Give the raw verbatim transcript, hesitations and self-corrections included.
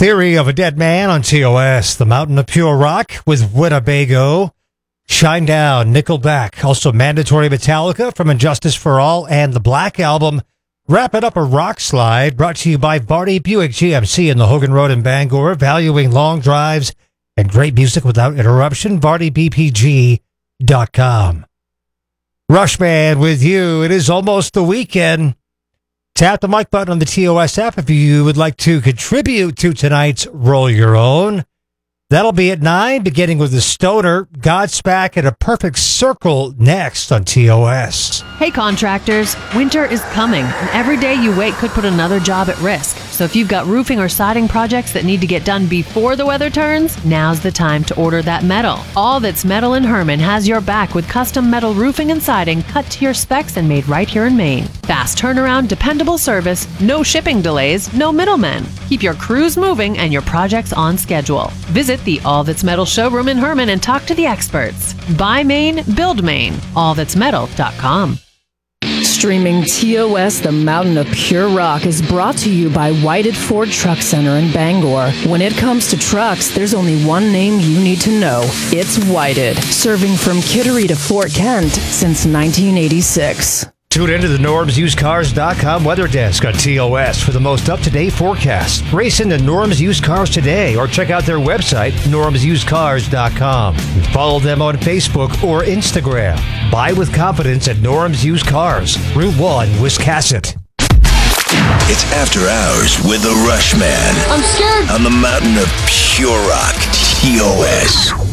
Theory of a Dead Man on T O S, The Mountain of Pure Rock with Winnebago, Shinedown, Nickelback, also Mandatory Metallica from Injustice for All, and the Black Album. Wrap it up a rock slide brought to you by Vardy Buick G M C in the Hogan Road in Bangor, valuing long drives and great music without interruption. Vardy B P G dot com. Rushman with you. It is almost the weekend. Tap the mic button on the T O S app if you would like to contribute to tonight's Roll Your Own. That'll be at nine, beginning with the Stoner, Godsmack, and A Perfect Circle next on T O S. Hey contractors, winter is coming, and every day you wait could put another job at risk. So if you've got roofing or siding projects that need to get done before the weather turns, now's the time to order that metal. All That's Metal in Herman has your back with custom metal roofing and siding cut to your specs and made right here in Maine. Fast turnaround, dependable service, no shipping delays, no middlemen. Keep your crews moving and your projects on schedule. Visit the All That's Metal showroom in Herman and talk to the experts. Buy Maine, build Maine. all that's metal dot com. Streaming T O S, The Mountain of Pure Rock, is brought to you by Whited Ford Truck Center in Bangor. When it comes to trucks, there's only one name you need to know. It's Whited, serving from Kittery to Fort Kent since nineteen eighty-six. Tune into the Norms Used Cars dot com weather desk on T O S for the most up-to-date forecast. Race into Norms Used Cars today or check out their website, Norms Used Cars dot com. Follow them on Facebook or Instagram. Buy with confidence at Norms Used Cars, Route one, Wiscasset. It's After Hours with the Rushman. I'm scared. On the Mountain of Pure Rock, T O S.